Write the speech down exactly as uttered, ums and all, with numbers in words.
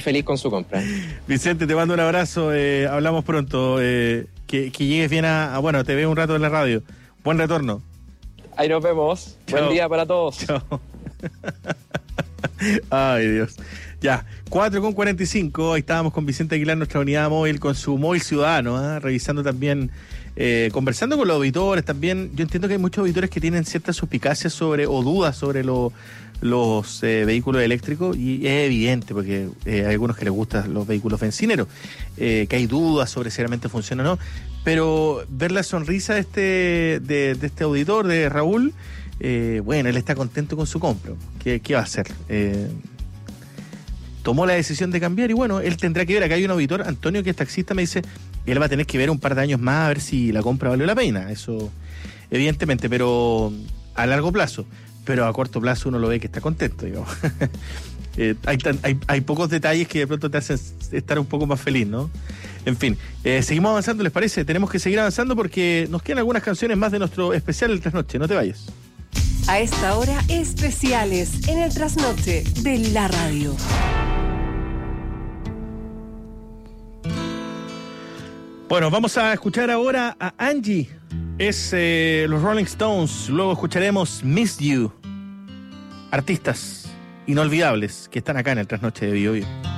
feliz con su compra. Vicente, te mando un abrazo, eh, hablamos pronto, eh, que, que llegues bien a, a, bueno, te veo un rato en la radio. Buen retorno. Ahí nos vemos. Chao. Buen día para todos. Chao. Ay, Dios. Ya, cuatro con cuarenta y cinco, ahí estábamos con Vicente Aguilar, nuestra unidad móvil, con su móvil ciudadano, ¿eh? revisando también, eh, conversando con los auditores también. Yo entiendo que hay muchos auditores que tienen ciertas suspicacias sobre, o dudas sobre lo, los eh, vehículos eléctricos, y es evidente, porque eh, hay algunos que les gustan los vehículos bencineros, eh, que hay dudas sobre si realmente funciona o no, pero ver la sonrisa de este, de, de este auditor, de Raúl, eh, bueno, él está contento con su compra. ¿Qué, qué va a hacer? Eh, tomó la decisión de cambiar y bueno, él tendrá que ver. Acá hay un auditor, Antonio, que es taxista, me dice, él va a tener que ver un par de años más a ver si la compra valió la pena. Eso, evidentemente, pero a largo plazo. Pero a corto plazo uno lo ve que está contento, digamos. eh, hay, tan, hay, hay pocos detalles que de pronto te hacen estar un poco más feliz, ¿no? En fin, eh, seguimos avanzando, ¿les parece? Tenemos que seguir avanzando porque nos quedan algunas canciones más de nuestro especial El Trasnoche. No te vayas. A esta hora, especiales en El Trasnoche de la radio. Bueno, vamos a escuchar ahora a Angie. Es eh, los Rolling Stones. Luego escucharemos Miss You. Artistas inolvidables que están acá en El Trasnoche de Bio Bio.